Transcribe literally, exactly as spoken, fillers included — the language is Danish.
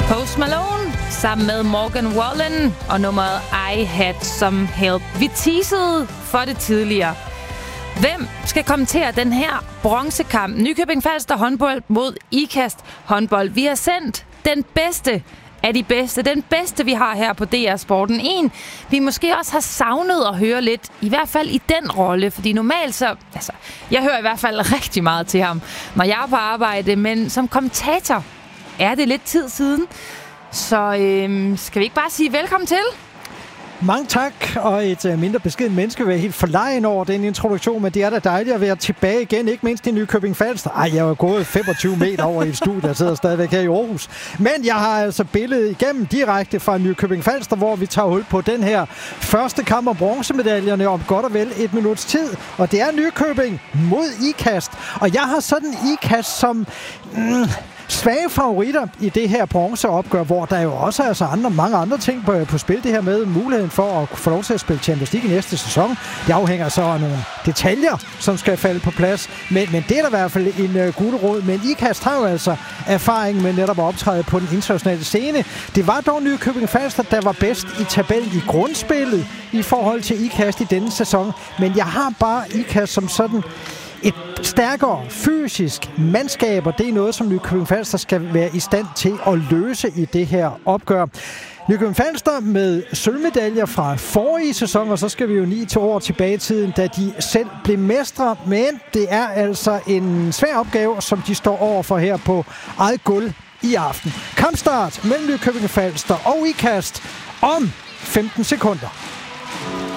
Post Malone sammen med Morgan Wallen og nummeret I Had Some Help. Vi teasede for det tidligere. Hvem skal kommentere den her bronzekamp? Nykøbing Falster håndbold mod Ikast håndbold. Vi har sendt den bedste af de bedste. Den bedste, vi har her på D R Sporten. En, vi måske også har savnet at høre lidt, i hvert fald i den rolle. Fordi normalt så... Altså, jeg hører i hvert fald rigtig meget til ham, når jeg er på arbejde. Men som kommentator er det lidt tid siden. Så øhm, skal vi ikke bare sige velkommen til? Mange tak, og et uh, mindre beskeden menneske vil være helt forlegen over den introduktion, men det er da dejligt at være tilbage igen, ikke mindst i Nykøbing Falster. Ej, jeg har gået femogtyve meter over i et studie, jeg sidder stadigvæk her i Aarhus. Men jeg har altså billedet igennem direkte fra Nykøbing Falster, hvor vi tager hul på den her første kamp om bronzemedaljerne om godt og vel et minuts tid. Og det er Nykøbing mod Ikast. Og jeg har sådan Ikast som... Mm, svage favoritter i det her bronzeopgør, hvor der jo også er altså andre, mange andre ting på, på spil. Det her med muligheden for at få lov til at spille Champions League i næste sæson. Det afhænger så af nogle detaljer, som skal falde på plads. Men, men det er da i hvert fald en uh, gulerod. Men Ikast har jo altså erfaring med netop at optræde på den internationale scene. Det var dog Nykøbing Falster, der var bedst i tabellen i grundspillet i forhold til Ikast i denne sæson. Men jeg har bare Ikast som sådan et stærkere fysisk mandskab, og det er noget, som Nykøbing Falster skal være i stand til at løse i det her opgør. Nykøbing Falster med sølvmedaljer fra forrige sæson, og så skal vi jo ni til år tilbage i tiden, da de selv blev mestre. Men det er altså en svær opgave, som de står overfor her på eget gulv i aften. Kampstart mellem Nykøbing Falster og Ikast om femten sekunder.